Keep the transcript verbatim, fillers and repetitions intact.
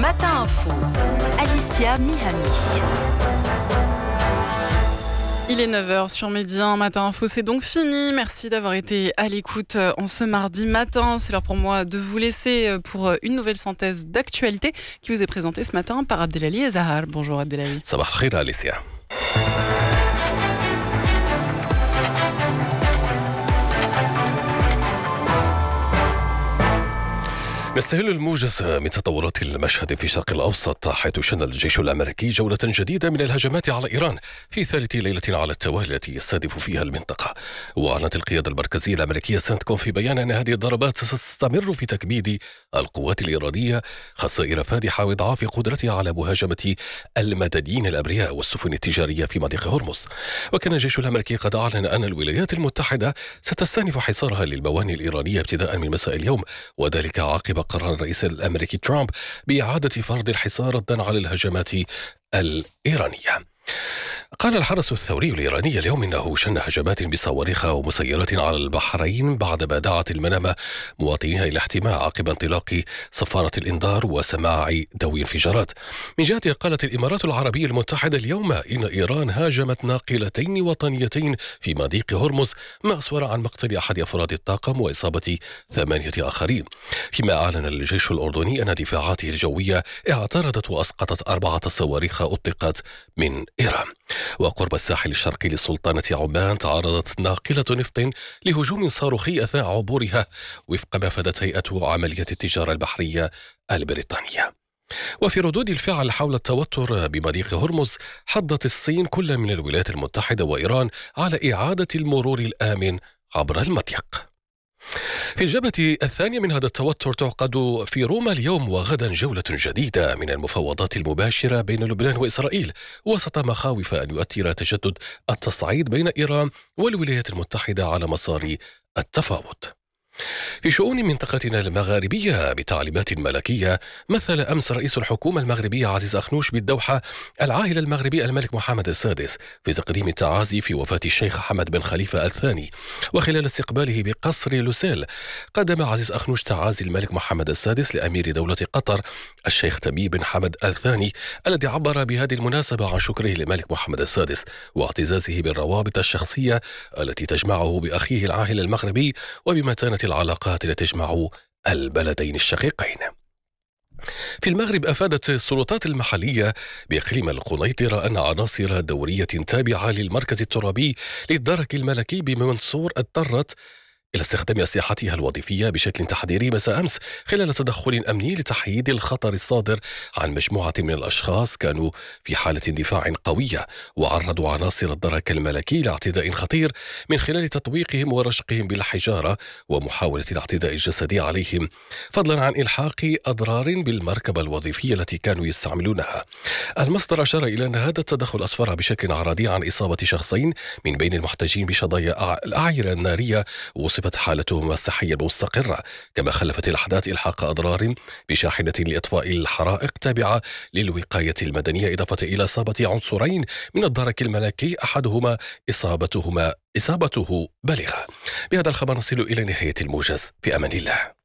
Matin Info, Alicia Mihami. Il est neuf heures sur Média, Matin Info, c'est donc fini. Merci d'avoir été à l'écoute en ce mardi matin. C'est l'heure pour moi de vous laisser pour une nouvelle synthèse d'actualité qui vous est présentée ce matin par Abdelali Zahar. Bonjour Abdelali. Sabah al-khair Alicia. نستهل الموجز من تطورات المشهد في الشرق الأوسط، حيث شن الجيش الأمريكي جولة جديدة من الهجمات على إيران في ثالث ليلة على التوالي التي يستهدف فيها المنطقة. وأعلنت القيادة المركزية الأمريكية سنتكوم في بيان أن هذه الضربات ستستمر في تكبيد القوات الإيرانية خسائر فادحة وإضعاف قدرتها على مهاجمة المدنيين الأبرياء والسفن التجارية في مضيق هرمز. وكان الجيش الأمريكي قد أعلن أن الولايات المتحدة ستستأنف حصارها للموانئ الإيرانية ابتداء من مساء اليوم، وذلك عقب قرار الرئيس الأمريكي ترامب بإعادة فرض الحصار ردا على الهجمات الإيرانية. قال الحرس الثوري الإيراني اليوم إنه شن هجمات بصواريخ ومسيرات على البحرين بعدما دعت المنامة مواطنيها إلى احتماء عقب انطلاق صفارة الإنذار وسماع دوي انفجارات. من جهتها قالت الإمارات العربية المتحدة اليوم إن إيران هاجمت ناقلتين وطنيتين في مضيق هرمز، ما أسفر عن مقتل أحد أفراد الطاقم وإصابة ثمانية آخرين. فيما أعلن الجيش الأردني أن دفاعاته الجوية اعترضت وأسقطت أربعة صواريخ أطلقت من إيران. وقرب الساحل الشرقي لسلطنة عمان تعرضت ناقلة نفط لهجوم صاروخي أثناء عبورها، وفق ما فادت هيئة عملية التجارة البحرية البريطانية. وفي ردود الفعل حول التوتر بمضيق هرمز، حضت الصين كل من الولايات المتحدة وإيران على إعادة المرور الآمن عبر المضيق. في الجبهة الثانية من هذا التوتر تعقد في روما اليوم وغدا جولة جديدة من المفاوضات المباشرة بين لبنان وإسرائيل، وسط مخاوف أن يؤثر تجدد التصعيد بين إيران والولايات المتحدة على مسار التفاوض. في شؤون منطقتنا المغاربية بتعليمات ملكية، مثل أمس رئيس الحكومة المغربية عزيز أخنوش بالدوحة العاهل المغربي الملك محمد السادس في تقديم التعازي في وفاة الشيخ حمد بن خليفة الثاني. وخلال استقباله بقصر لوسيل، قدم عزيز أخنوش تعازي الملك محمد السادس لأمير دولة قطر الشيخ تميم بن حمد الثاني، الذي عبر بهذه المناسبة عن شكره للملك محمد السادس واعتزازه بالروابط الشخصية التي تجمعه بأخيه العاهل المغربي وبمتانة العلاقات التي تجمع البلدين الشقيقين. في المغرب أفادت السلطات المحلية بإقليم القنيطرة أن عناصر دورية تابعة للمركز الترابي للدرك الملكي بمنصور اضطرت إلى استخدام أسلحتها الوظيفية بشكل تحذيري مساء أمس خلال تدخل أمني لتحييد الخطر الصادر عن مجموعة من الأشخاص كانوا في حالة دفاع قوية، وعرضوا عناصر الدرك الملكي لاعتداء خطير من خلال تطويقهم ورشقهم بالحجارة ومحاولة الاعتداء الجسدي عليهم، فضلا عن إلحاق أضرار بالمركبة الوظيفية التي كانوا يستعملونها. المصدر أشار إلى أن هذا التدخل أسفر بشكل عرضي عن إصابة شخصين من بين المحتجين بشظايا الأعيرة النارية، وصفت حالتهم الصحية مستقرة. كما خلفت الأحداث إلحاق أضرار بشاحنة لإطفاء الحرائق تابعة للوقاية المدنية، إضافة إلى إصابة عنصرين من الدرك الملكي أحدهما إصابتهما إصابته بالغة. بهذا الخبر نصل إلى نهاية الموجز، في أمان الله.